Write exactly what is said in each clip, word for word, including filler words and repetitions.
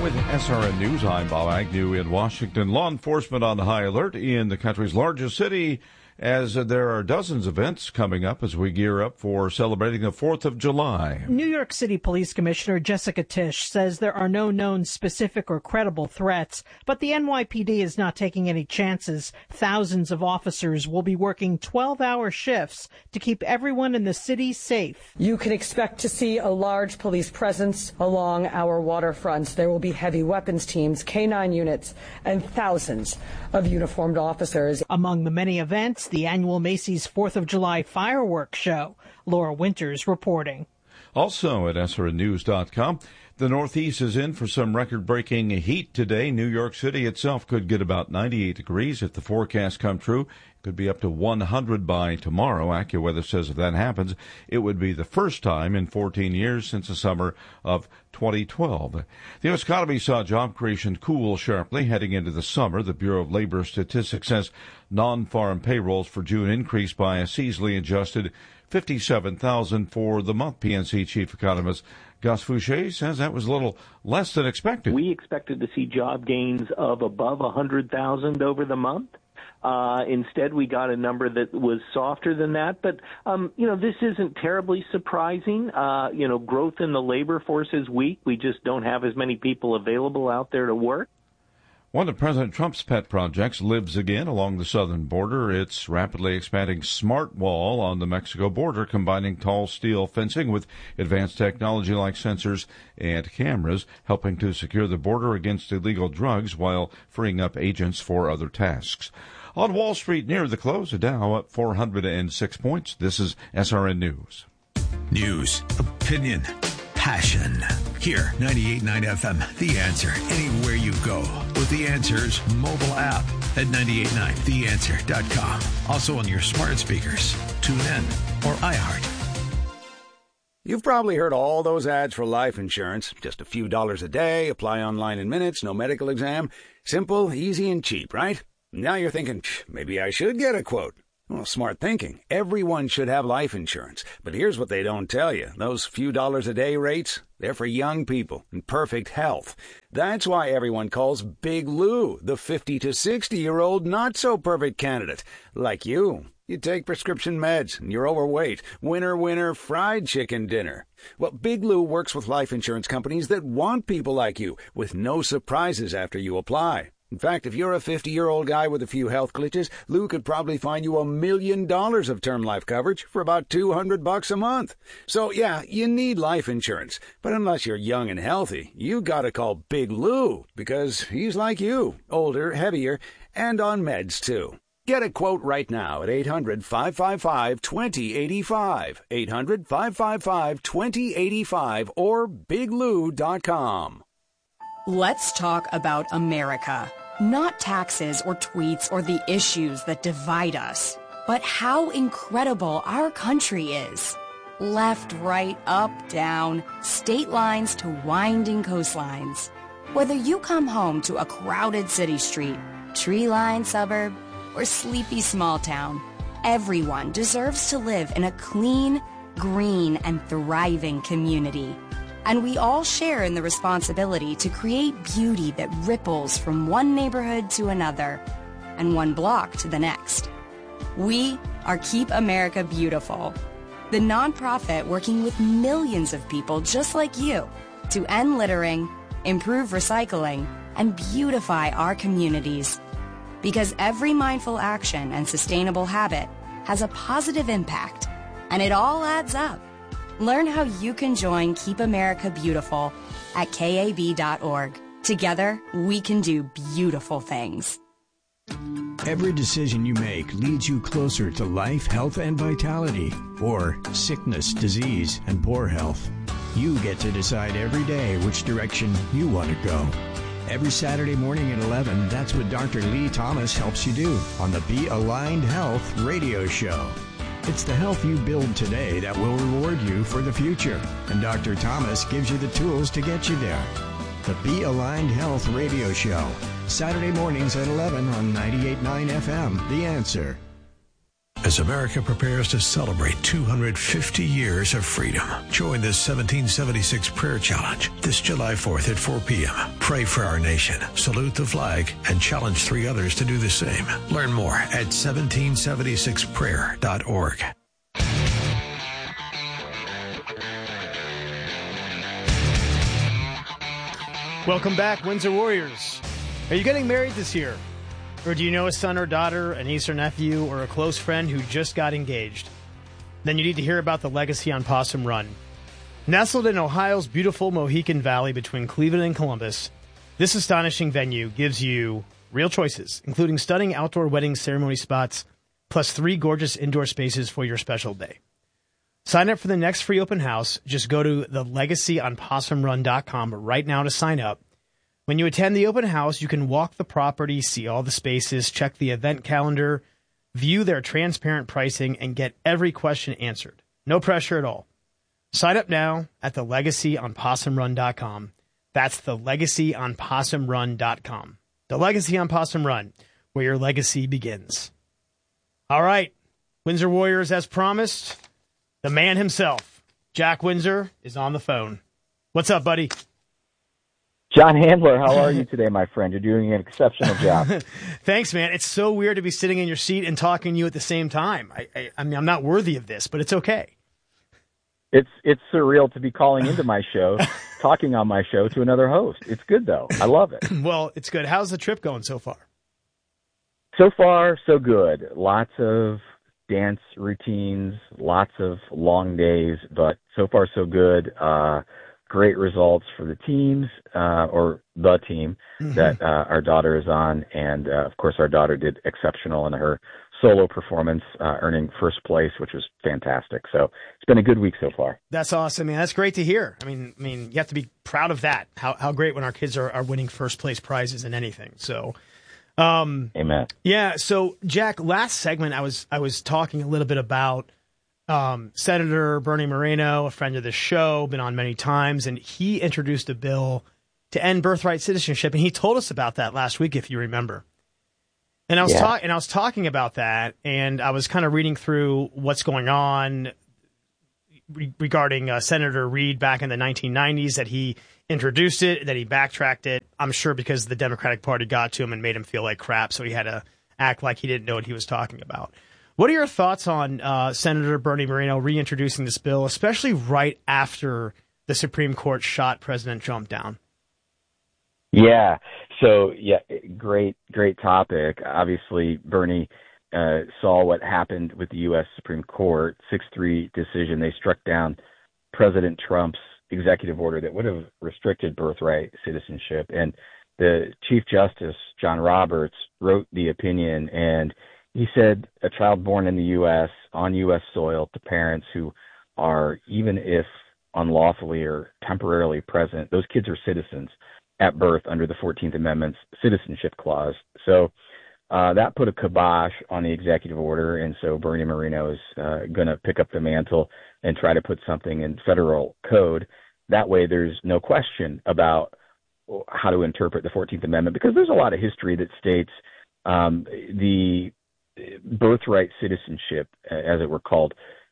With S R N News, I'm Bob Agnew in Washington. Law enforcement on high alert in the country's largest city as there are dozens of events coming up as we gear up for celebrating the fourth of July. New York City Police Commissioner Jessica Tisch says there are no known specific or credible threats, but the N Y P D is not taking any chances. Thousands of officers will be working twelve-hour shifts to keep everyone in the city safe. You can expect to see a large police presence along our waterfronts. There will be heavy weapons teams, K nine units, and thousands of uniformed officers. Among the many events, the annual Macy's fourth of July fireworks show. Laura Winters reporting. Also at S R N news dot com, the Northeast is in for some record-breaking heat today. New York City itself could get about ninety-eight degrees if the forecast come true. It could be up to one hundred by tomorrow. AccuWeather says if that happens, it would be the first time in fourteen years since the summer of twenty twelve. The U S economy saw job creation cool sharply heading into the summer. The Bureau of Labor Statistics says non-farm payrolls for June increased by a seasonally adjusted fifty-seven thousand for the month. P N C chief economist Gus Fouché says that was a little less than expected. We expected to see job gains of above one hundred thousand over the month. Uh, instead, we got a number that was softer than that. But, um, you know, this isn't terribly surprising. Uh, you know, growth in the labor force is weak. We just don't have as many people available out there to work. One of President Trump's pet projects lives again along the southern border. It's rapidly expanding Smart Wall on the Mexico border, combining tall steel fencing with advanced technology like sensors and cameras, helping to secure the border against illegal drugs while freeing up agents for other tasks. On Wall Street near the close, the Dow up four hundred six points. This is S R N News. News, opinion, passion. Here, ninety-eight point nine F M, The Answer. Anywhere you go with The Answer's mobile app at ninety-eight point nine the answer dot com. Also on your smart speakers, TuneIn, or iHeart. You've probably heard all those ads for life insurance. Just a few dollars a day, apply online in minutes, no medical exam. Simple, easy, and cheap, right? Now you're thinking, maybe I should get a quote. Well, smart thinking. Everyone should have life insurance. But here's what they don't tell you. Those few dollars a day rates, they're for young people in perfect health. That's why everyone calls Big Lou the fifty to sixty-year-old not-so-perfect candidate. Like you. You take prescription meds, and you're overweight. Winner, winner, fried chicken dinner. Well, Big Lou works with life insurance companies that want people like you, with no surprises after you apply. In fact, if you're a fifty-year-old guy with a few health glitches, Lou could probably find you a million dollars of term life coverage for about two hundred bucks a month. So, yeah, you need life insurance. But unless you're young and healthy, you gotta call Big Lou, because he's like you, older, heavier, and on meds, too. Get a quote right now at eight hundred, five five five, two zero eight five, eight hundred, five five five, two zero eight five, or big lou dot com. Let's talk about America. Not taxes or tweets or the issues that divide us, but how incredible our country is. Left, right, up, down, state lines to winding coastlines. Whether you come home to a crowded city street, tree-lined suburb, or sleepy small town, everyone deserves to live in a clean, green, and thriving community. And we all share in the responsibility to create beauty that ripples from one neighborhood to another and one block to the next. We are Keep America Beautiful, the nonprofit working with millions of people just like you to end littering, improve recycling, and beautify our communities. Because every mindful action and sustainable habit has a positive impact, and it all adds up. Learn how you can join Keep America Beautiful at K A B dot org. Together, we can do beautiful things. Every decision you make leads you closer to life, health, and vitality, or sickness, disease, and poor health. You get to decide every day which direction you want to go. Every Saturday morning at eleven, that's what Doctor Lee Thomas helps you do on the Be Aligned Health radio show. It's the health you build today that will reward you for the future, and Doctor Thomas gives you the tools to get you there. The Be Aligned Health radio show, Saturday mornings at eleven on ninety-eight point nine F M, The Answer. As America prepares to celebrate two hundred fifty years of freedom, join the seventeen seventy-six Prayer Challenge this July fourth at four p.m. Pray for our nation, salute the flag, and challenge three others to do the same. Learn more at seventeen seventy-six prayer dot org. Welcome back, Windsor Warriors. Are you getting married this year? Or do you know a son or daughter, a niece or nephew, or a close friend who just got engaged? Then you need to hear about the Legacy on Possum Run. Nestled in Ohio's beautiful Mohican Valley between Cleveland and Columbus, this astonishing venue gives you real choices, including stunning outdoor wedding ceremony spots, plus three gorgeous indoor spaces for your special day. Sign up for the next free open house. Just go to the legacy on possum run dot com right now to sign up. When you attend the open house, you can walk the property, see all the spaces, check the event calendar, view their transparent pricing, and get every question answered. No pressure at all. Sign up now at the legacy on possum run dot com. That's the legacy on possum run dot com. The Legacy on Possum Run, where your legacy begins. All right, Windsor Warriors, as promised, the man himself, Jack Windsor, is on the phone. What's up, buddy? John Handler, how are you today, my friend? You're doing an exceptional job. Thanks, man. It's so weird to be sitting in your seat and talking to you at the same time. I, I, I mean, I'm not worthy of this, but it's okay. It's it's surreal to be calling into my show, talking on my show to another host. It's good, though. I love it. Well, it's good. How's the trip going so far? So far, so good. Lots of dance routines, lots of long days, but so far, so good. Uh, great results for the teams, uh, or the team mm-hmm. that uh, our daughter is on. And, uh, of course, our daughter did exceptional in her solo performance, uh, earning first place, which was fantastic. So it's been a good week so far. That's awesome, man. That's great to hear. I mean, I mean, you have to be proud of that. How how great when our kids are, are winning first place prizes in anything. So, um, amen. Yeah. So, Jack, last segment, I was I was talking a little bit about um, Senator Bernie Moreno, a friend of the show, been on many times, and he introduced a bill to end birthright citizenship, and he told us about that last week, if you remember. And I was yeah. talking, and I was talking about that, and I was kind of reading through what's going on re- regarding uh, Senator Reid back in the nineteen nineties, that he introduced it, that he backtracked it. I'm sure because the Democratic Party got to him and made him feel like crap, so he had to act like he didn't know what he was talking about. What are your thoughts on uh, Senator Bernie Moreno reintroducing this bill, especially right after the Supreme Court shot President Trump down? Yeah. So, yeah, great, great topic. Obviously, Bernie uh, saw what happened with the U S Supreme Court, six three decision. They struck down President Trump's executive order that would have restricted birthright citizenship. And the Chief Justice, John Roberts, wrote the opinion, and he said a child born in the U S on U S soil to parents who are, even if unlawfully or temporarily present, those kids are citizens at birth under the fourteenth Amendment's Citizenship Clause. So uh, that put a kibosh on the executive order, and so Bernie Moreno is uh, going to pick up the mantle and try to put something in federal code. That way there's no question about how to interpret the fourteenth Amendment, because there's a lot of history that states um, the birthright citizenship, as it were called,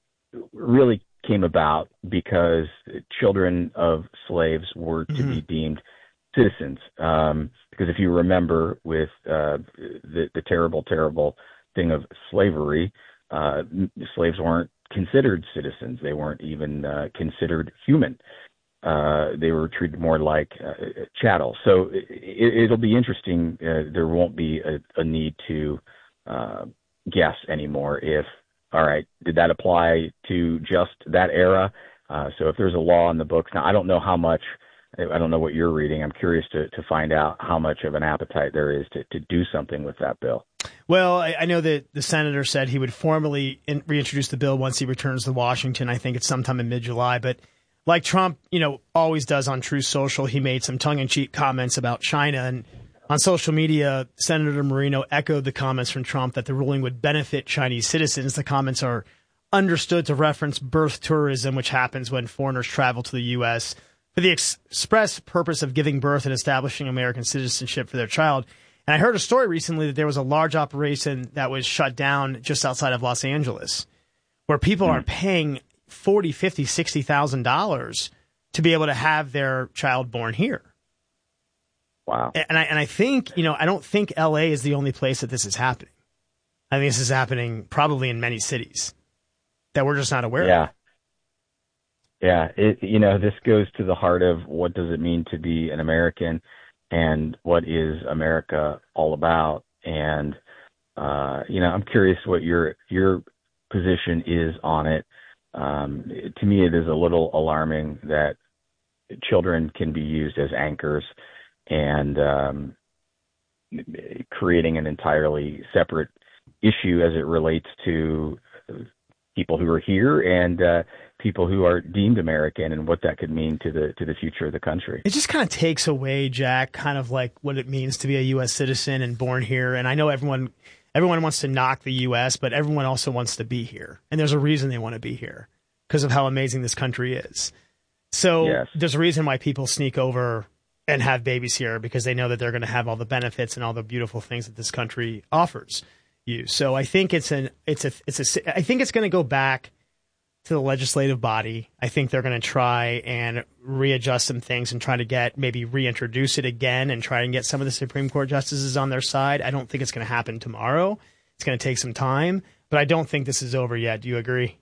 really came about because children of slaves were to mm-hmm. be deemed citizens, um, because if you remember with uh, the, the terrible, terrible thing of slavery, uh, slaves weren't considered citizens. They weren't even uh, considered human. Uh, they were treated more like uh, chattel. So it, it'll be interesting. Uh, there won't be a, a need to uh, guess anymore if, all right, did that apply to just that era? Uh, so if there's a law in the books, now I don't know how much, I don't know what you're reading. I'm curious to, to find out how much of an appetite there is to, to do something with that bill. Well, I, I know that the senator said he would formally in, reintroduce the bill once he returns to Washington. I think it's sometime in mid-July. But like Trump, you know, always does on Truth Social, he made some tongue-in-cheek comments about China. And on social media, Senator Moreno echoed the comments from Trump that the ruling would benefit Chinese citizens. The comments are understood to reference birth tourism, which happens when foreigners travel to the U S for the ex- express purpose of giving birth and establishing American citizenship for their child. And I heard a story recently that there was a large operation that was shut down just outside of Los Angeles, where people mm. are paying forty, fifty, sixty thousand dollars to be able to have their child born here. Wow. And I and I think, you know, I don't think L A is the only place that this is happening. I think this is happening probably in many cities that we're just not aware yeah. of. Yeah. It, you know, this goes to the heart of what does it mean to be an American and what is America all about. And, uh, you know, I'm curious what your, your position is on it. Um, to me, it is a little alarming that children can be used as anchors and um, creating an entirely separate issue as it relates to people who are here and uh, people who are deemed American and what that could mean to the to the future of the country. It just kind of takes away, Jack, kind of like what it means to be a U S citizen and born here. And I know everyone everyone wants to knock the U S, but everyone also wants to be here. And there's a reason they want to be here because of how amazing this country is. So yes. There's a reason why people sneak over and have babies here because they know that they're going to have all the benefits and all the beautiful things that this country offers you. So I think it's an it's a it's a I think it's going to go back to the legislative body. I think they're going to try and readjust some things and try to get maybe reintroduce it again and try and get some of the Supreme Court justices on their side. I don't think it's going to happen tomorrow. It's going to take some time, but I don't think this is over yet. Do you agree?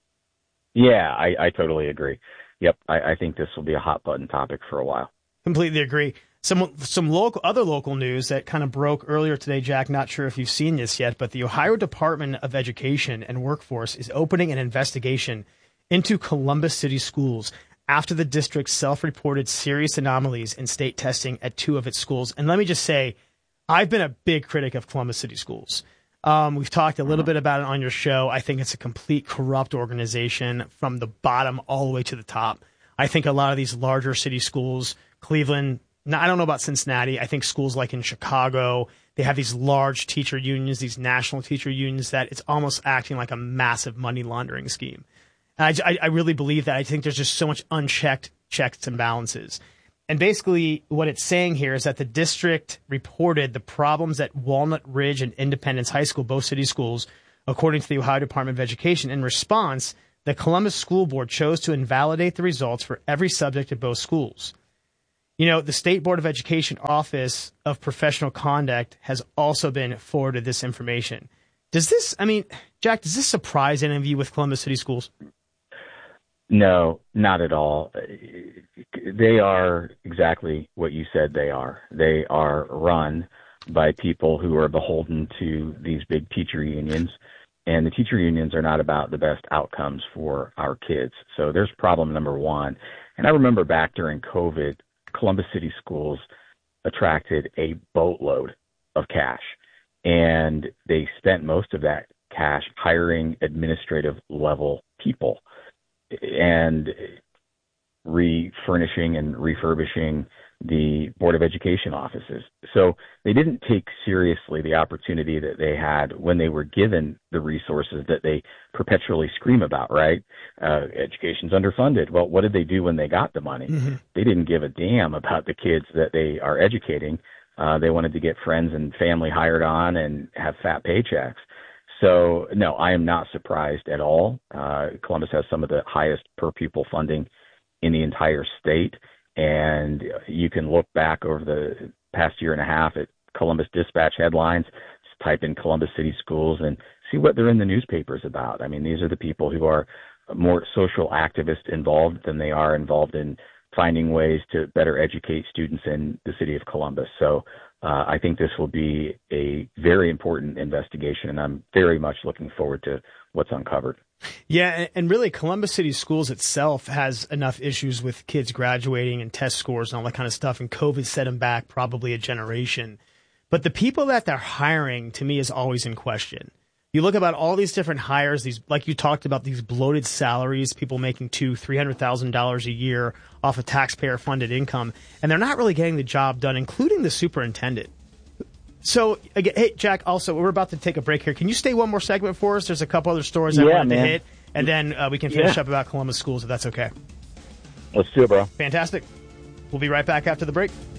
Yeah, I, I totally agree. Yep, I, I think this will be a hot button topic for a while. Completely agree. Some some local other local news that kind of broke earlier today, Jack. Not sure if you've seen this yet, but the Ohio Department of Education and Workforce is opening an investigation into Columbus City schools after the district self-reported serious anomalies in state testing at two of its schools. And let me just say, I've been a big critic of Columbus City schools. Um, we've talked a little bit about it on your show. I think it's a complete corrupt organization from the bottom all the way to the top. I think a lot of these larger city schools, Cleveland, now, I don't know about Cincinnati. I think schools like in Chicago, they have these large teacher unions, these national teacher unions, that it's almost acting like a massive money laundering scheme. And I, I really believe that. I think there's just so much unchecked checks and balances. And basically what it's saying here is that the district reported the problems at Walnut Ridge and Independence High School, both city schools, according to the Ohio Department of Education. In response, the Columbus School Board chose to invalidate the results for every subject at both schools. You know, the State Board of Education Office of Professional Conduct has also been forwarded this information. Does this, I mean, Jack, does this surprise any of you with Columbus City Schools? No, not at all. They are exactly what you said they are. They are run by people who are beholden to these big teacher unions, and the teacher unions are not about the best outcomes for our kids. So there's problem number one. And I remember back during COVID, Columbus City Schools attracted a boatload of cash, and they spent most of that cash hiring administrative level people and refurnishing and refurbishing the Board of Education offices. So they didn't take seriously the opportunity that they had when they were given the resources that they perpetually scream about, right? Uh, education's underfunded. Well, what did they do when they got the money? Mm-hmm. They didn't give a damn about the kids that they are educating. Uh, they wanted to get friends and family hired on and have fat paychecks. So, no, I am not surprised at all. Uh, Columbus has some of the highest per pupil funding in the entire state. And you can look back over the past year and a half at Columbus Dispatch headlines, just type in Columbus City Schools and see what they're in the newspapers about. I mean, these are the people who are more social activists involved than they are involved in finding ways to better educate students in the city of Columbus. So uh, I think this will be a very important investigation, and I'm very much looking forward to what's uncovered. Yeah, and really Columbus City Schools itself has enough issues with kids graduating and test scores and all that kind of stuff, and COVID set them back probably a generation. But the people that they're hiring, to me, is always in question. You look about all these different hires, these, like you talked about, these bloated salaries, people making two, three hundred thousand dollars a year off of taxpayer-funded income, and they're not really getting the job done, including the superintendent. So, again, hey, Jack, also, we're about to take a break here. Can you stay one more segment for us? There's a couple other stories I yeah, wanted man. to hit, and then uh, we can finish yeah. up about Columbus Schools, if that's okay. Let's do it, bro. Fantastic. We'll be right back after the break.